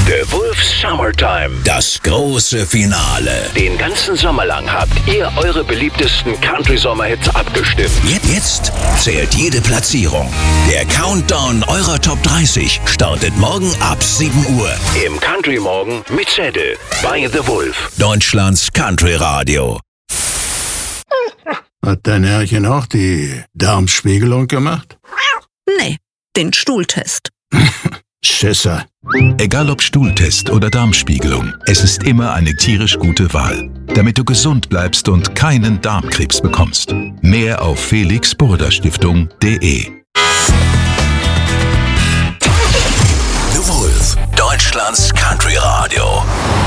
The Wolf's Summertime. Das große Finale. Den ganzen Sommer lang habt ihr eure beliebtesten Country-Sommerhits abgestimmt. Jetzt zählt jede Platzierung. Der Countdown eurer Top 30 startet morgen ab 7 Uhr. Im Country Morgen mit Zettel. Bei The Wolf. Deutschlands Country Radio. Hat dein Herrchen auch die Darmspiegelung gemacht? Nee, den Stuhltest. Schisser. Egal ob Stuhltest oder Darmspiegelung, es ist immer eine tierisch gute Wahl, damit du gesund bleibst und keinen Darmkrebs bekommst. Mehr auf felixburda-stiftung.de. The Wolf, Deutschlands Country Radio.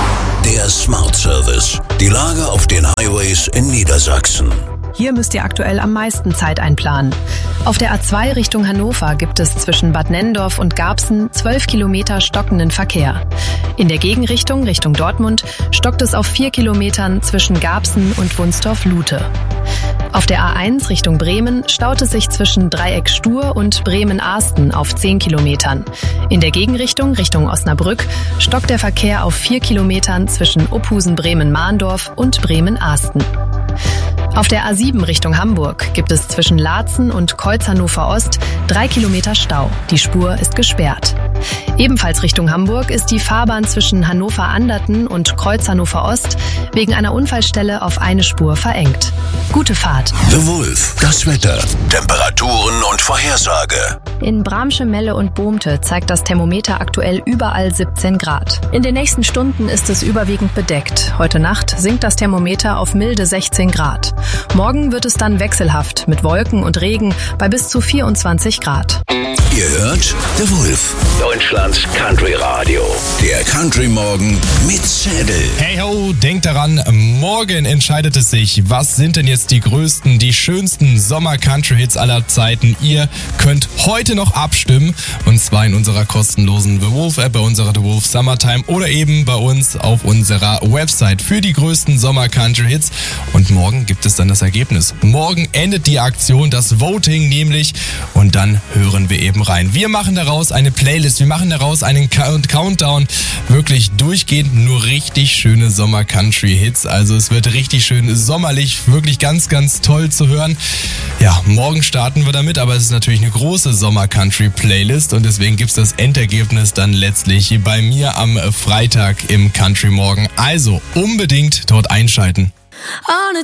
Der Smart Service. Die Lage auf den Highways in Niedersachsen. Hier müsst ihr aktuell am meisten Zeit einplanen. Auf der A2 Richtung Hannover gibt es zwischen Bad Nenndorf und Garbsen 12 Kilometer stockenden Verkehr. In der Gegenrichtung, Richtung Dortmund, stockt es auf 4 Kilometern zwischen Garbsen und Wunstorf-Lute. Auf der A1 Richtung Bremen staut es sich zwischen Dreieck Stur und Bremen-Ahsten auf 10 Kilometern. In der Gegenrichtung, Richtung Osnabrück, stockt der Verkehr auf 4 Kilometern zwischen Uphusen-Bremen-Mahndorf und Bremen-Ahsten. Auf der A7 Richtung Hamburg gibt es zwischen Laatzen und Kreuz Hannover Ost 3 Kilometer Stau. Die Spur ist gesperrt. Ebenfalls Richtung Hamburg ist die Fahrbahn zwischen Hannover-Anderten und Kreuz Hannover Ost wegen einer Unfallstelle auf eine Spur verengt. Gute Fahrt. The Wolf, das Wetter, Temperaturen und Vorhersage. In Bramsche, Melle und Bohmte zeigt das Thermometer aktuell überall 17 Grad. In den nächsten Stunden ist es überwiegend bedeckt. Heute Nacht sinkt das Thermometer auf milde 16 Grad. Morgen wird es dann wechselhaft mit Wolken und Regen bei bis zu 24 Grad. Ihr hört The Wolf, Deutschlands Country Radio. Der Country Morgen mit Zettel. Hey ho, denkt daran, morgen entscheidet es sich, was sind denn jetzt die größten, die schönsten Sommer-Country-Hits aller Zeiten. Ihr könnt heute noch abstimmen, und zwar in unserer kostenlosen The Wolf-App, bei unserer The Wolf Summertime oder eben bei uns auf unserer Website für die größten Sommer-Country-Hits. Und morgen gibt es dann das Ergebnis. Morgen endet die Aktion, das Voting nämlich, und dann hören wir eben rein. Wir machen daraus eine Playlist, wir machen daraus einen Countdown, wirklich durchgehend nur richtig schöne Sommer-Country-Hits. Also es wird richtig schön sommerlich, wirklich ganz, ganz toll zu hören. Ja, morgen starten wir damit, aber es ist natürlich eine große Sommer-Country-Playlist und deswegen gibt's das Endergebnis dann letztlich bei mir am Freitag im Country Morgen. Also unbedingt dort einschalten. On a